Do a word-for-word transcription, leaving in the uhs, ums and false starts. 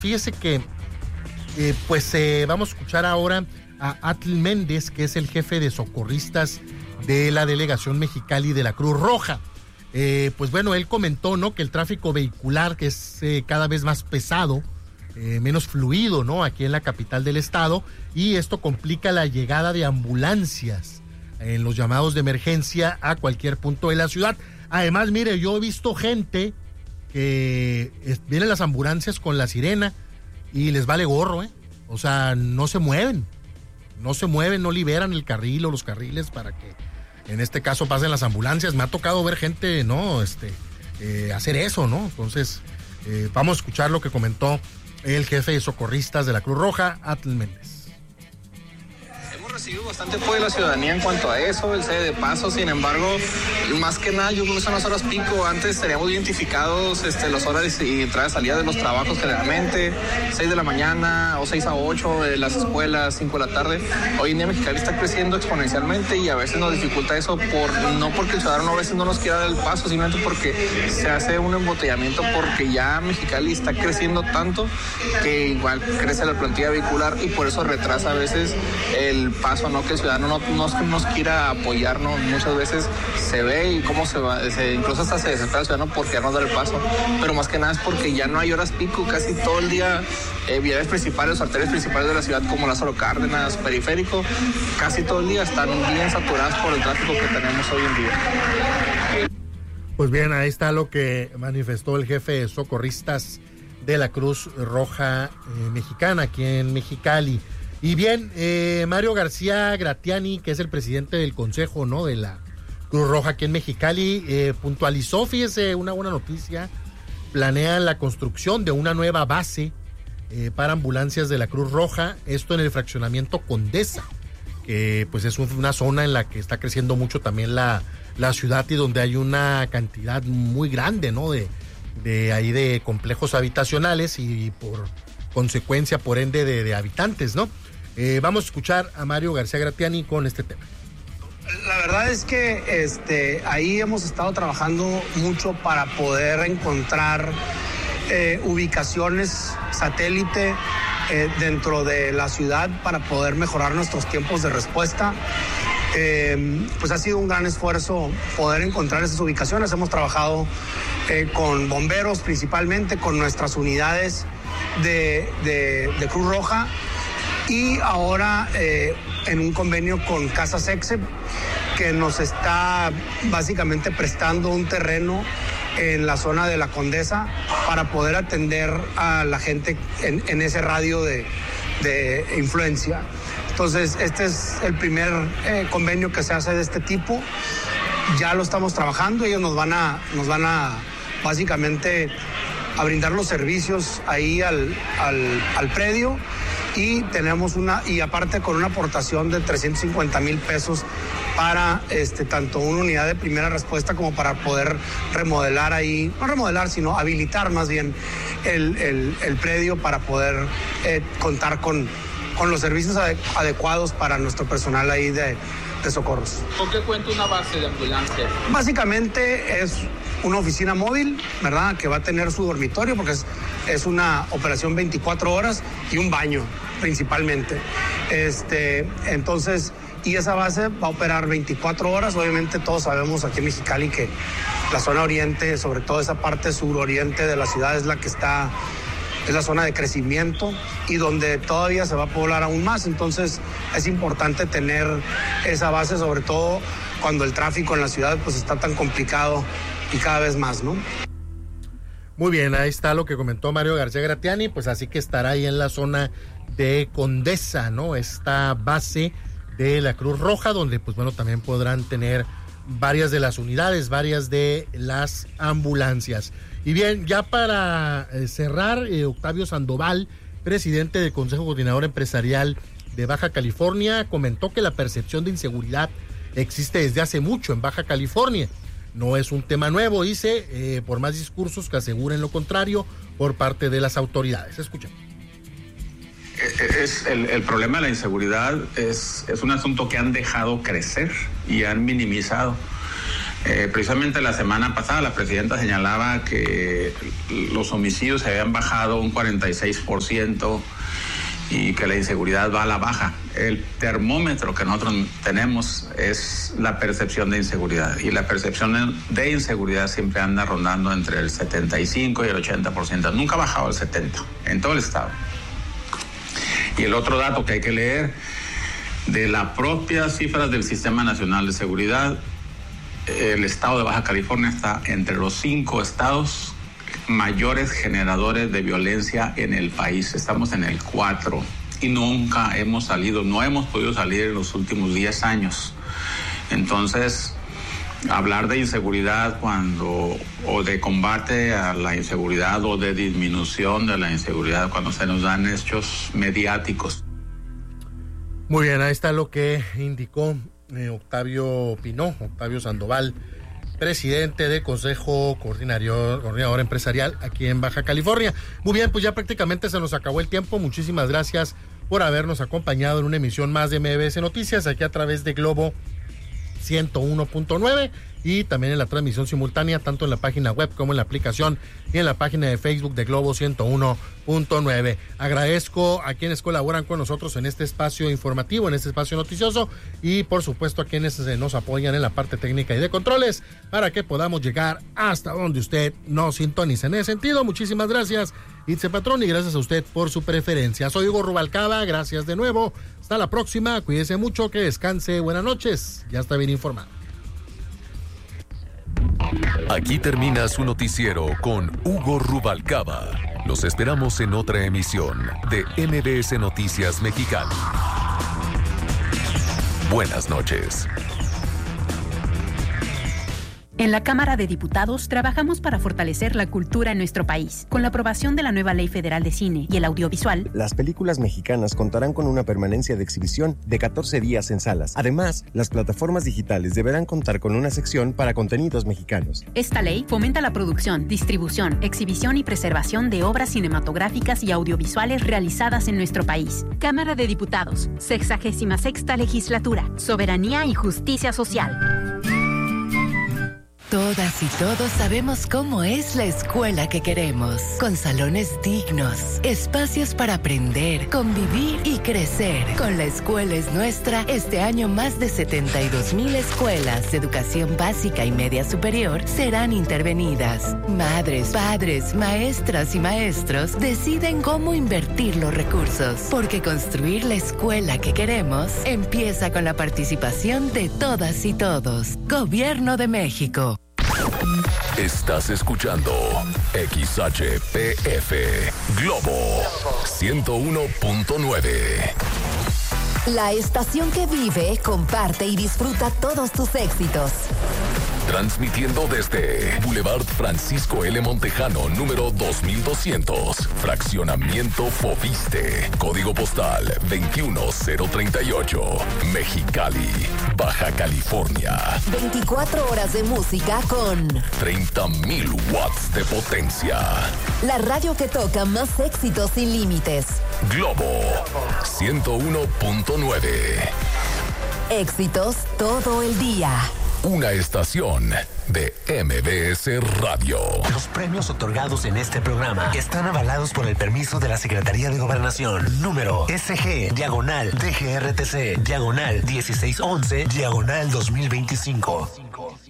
Fíjese que, eh, pues eh, vamos a escuchar ahora a Atl Méndez, que es el jefe de socorristas de la delegación Mexicali de la Cruz Roja. Eh, pues bueno, él comentó, ¿no?, que el tráfico vehicular, que es eh, cada vez más pesado, eh, menos fluido, ¿no?, aquí en la capital del estado, y esto complica la llegada de ambulancias en los llamados de emergencia a cualquier punto de la ciudad. Además, mire, yo he visto gente que es, vienen las ambulancias con la sirena y les vale gorro, ¿eh? O sea, no se mueven, no se mueven, no liberan el carril o los carriles para que en este caso pasen las ambulancias. Me ha tocado ver gente, ¿no?, este, eh, hacer eso, ¿no? Entonces, eh, vamos a escuchar lo que comentó el jefe de socorristas de la Cruz Roja, Atl Méndez. Hemos recibido bastante apoyo de la ciudadanía en cuanto a eso, el cede de paso. Sin embargo, más que nada, yo creo que son las horas pico. Antes teníamos identificados este, las horas y entrada y salida de los trabajos generalmente, seis de la mañana o seis a ocho de las escuelas, cinco de la tarde. Hoy en día Mexicali está creciendo exponencialmente y a veces nos dificulta eso, por no porque el ciudadano a veces no nos quiera dar el paso, simplemente porque se hace un embotellamiento, porque ya Mexicali está creciendo tanto que igual crece la plantilla vehicular y por eso retrasa a veces el paso, ¿no?, que el ciudadano no, no nos quiera apoyarnos. Muchas veces se ve y cómo se va, se, incluso hasta se desespera el ciudadano por querernos dar el paso, pero más que nada es porque ya no hay horas pico, casi todo el día, eh, vías principales, arterias principales de la ciudad como Lázaro Cárdenas, Periférico, casi todo el día están bien saturadas por el tráfico que tenemos hoy en día. Pues bien, ahí está lo que manifestó el jefe de socorristas de la Cruz Roja eh, Mexicana aquí en Mexicali. Y bien, eh, Mario García Gratiani, que es el presidente del consejo, ¿no?, de la Cruz Roja aquí en Mexicali, eh, puntualizó, fíjese, una buena noticia. Planean la construcción de una nueva base eh, para ambulancias de la Cruz Roja, esto en el fraccionamiento Condesa, que pues es una zona en la que está creciendo mucho también la, la ciudad y donde hay una cantidad muy grande, ¿no?, de, de ahí de complejos habitacionales y por consecuencia, por ende, de, de habitantes, ¿no? Eh, vamos a escuchar a Mario García Gratiani con este tema. La verdad es que este, ahí hemos estado trabajando mucho para poder encontrar eh, ubicaciones satélite eh, dentro de la ciudad para poder mejorar nuestros tiempos de respuesta. Eh, pues ha sido un gran esfuerzo poder encontrar esas ubicaciones. Hemos trabajado eh, con bomberos principalmente, con nuestras unidades de, de, de Cruz Roja y ahora eh, en un convenio con Casa Sexe, que nos está básicamente prestando un terreno en la zona de la Condesa para poder atender a la gente en, en ese radio de, de influencia. Entonces, este es el primer eh, convenio que se hace de este tipo. Ya lo estamos trabajando, ellos nos van a, nos van a básicamente a brindar los servicios ahí al, al, al predio. Y tenemos una, y aparte con una aportación de trescientos cincuenta mil pesos para este, tanto una unidad de primera respuesta como para poder remodelar ahí, no remodelar, sino habilitar más bien el, el, el predio para poder eh, contar con, con los servicios ade- adecuados para nuestro personal ahí de, de socorros. ¿Con qué cuenta una base de ambulancia? Básicamente es una oficina móvil, ¿verdad?, que va a tener su dormitorio porque es, es una operación veinticuatro horas y un baño principalmente. Este, entonces, y esa base va a operar veinticuatro horas. Obviamente todos sabemos aquí en Mexicali que la zona oriente, sobre todo esa parte suroriente de la ciudad es la que está, es la zona de crecimiento y donde todavía se va a poblar aún más. Entonces es importante tener esa base, sobre todo cuando el tráfico en la ciudad pues está tan complicado y cada vez más, ¿no? Muy bien, ahí está lo que comentó Mario García Gratiani, pues así que estará ahí en la zona de Condesa, ¿no?, esta base de la Cruz Roja, donde pues bueno, también podrán tener varias de las unidades, varias de las ambulancias. Y bien, ya para eh, cerrar, eh, Octavio Sandoval, presidente del Consejo Coordinador Empresarial de Baja California, comentó que la percepción de inseguridad existe desde hace mucho en Baja California. No es un tema nuevo, dice, eh, por más discursos que aseguren lo contrario por parte de las autoridades. Escuchen. Es el, el problema de la inseguridad es, es un asunto que han dejado crecer y han minimizado. Eh, precisamente la semana pasada la presidenta señalaba que los homicidios se habían bajado un cuarenta y seis por ciento y que la inseguridad va a la baja. El termómetro que nosotros tenemos es la percepción de inseguridad, y la percepción de inseguridad siempre anda rondando entre el setenta y cinco y el ochenta por ciento. Nunca ha bajado el setenta por ciento en todo el estado. Y el otro dato que hay que leer, de las propias cifras del Sistema Nacional de Seguridad, el estado de Baja California está entre los cinco estados mayores generadores de violencia en el país. Estamos en el cuatro y nunca hemos salido, no hemos podido salir en los últimos diez años. Entonces, hablar de inseguridad cuando, o de combate a la inseguridad o de disminución de la inseguridad cuando se nos dan hechos mediáticos. Muy bien, ahí está lo que indicó eh, Octavio Pinó, Octavio Sandoval, presidente del Consejo Coordinador, Coordinador Empresarial aquí en Baja California. Muy bien, pues ya prácticamente se nos acabó el tiempo. Muchísimas gracias por habernos acompañado en una emisión más de M B S Noticias, aquí a través de Globo ciento uno punto nueve y también en la transmisión simultánea, tanto en la página web como en la aplicación y en la página de Facebook de Globo ciento uno punto nueve. Agradezco a quienes colaboran con nosotros en este espacio informativo, en este espacio noticioso, y por supuesto a quienes nos apoyan en la parte técnica y de controles para que podamos llegar hasta donde usted nos sintonice. En ese sentido, muchísimas gracias, Itze Patrón, y gracias a usted por su preferencia. Soy Hugo Rubalcaba, gracias de nuevo. Hasta la próxima, cuídese mucho, que descanse, buenas noches, ya está bien informado. Aquí termina su noticiero con Hugo Rubalcaba. Los esperamos en otra emisión de M B S Noticias Mexicali. Buenas noches. En la Cámara de Diputados trabajamos para fortalecer la cultura en nuestro país. Con la aprobación de la nueva Ley Federal de Cine y el Audiovisual, las películas mexicanas contarán con una permanencia de exhibición de catorce días en salas. Además, las plataformas digitales deberán contar con una sección para contenidos mexicanos. Esta ley fomenta la producción, distribución, exhibición y preservación de obras cinematográficas y audiovisuales realizadas en nuestro país. Cámara de Diputados, sexagésima sexta legislatura, soberanía y justicia social. Todas y todos sabemos cómo es la escuela que queremos, con salones dignos, espacios para aprender, convivir y crecer. Con La Escuela es Nuestra, este año más de setenta y dos mil escuelas de educación básica y media superior serán intervenidas. Madres, padres, maestras y maestros deciden cómo invertir los recursos, porque construir la escuela que queremos empieza con la participación de todas y todos. Gobierno de México. Estás escuchando X H P F Globo ciento uno punto nueve. La estación que vive, comparte y disfruta todos tus éxitos. Transmitiendo desde Boulevard Francisco L. Montejano, número dos mil doscientos, Fraccionamiento Foviste, Código Postal veintiuno cero treinta y ocho, Mexicali, Baja California. veinticuatro horas de música con treinta mil watts de potencia. La radio que toca más éxitos sin límites. Globo ciento uno punto nueve. Éxitos todo el día. Una estación de M B S Radio. Los premios otorgados en este programa están avalados por el permiso de la Secretaría de Gobernación. Número S G, diagonal, D G R T C, diagonal dieciséis once, diagonal dos mil veinticinco.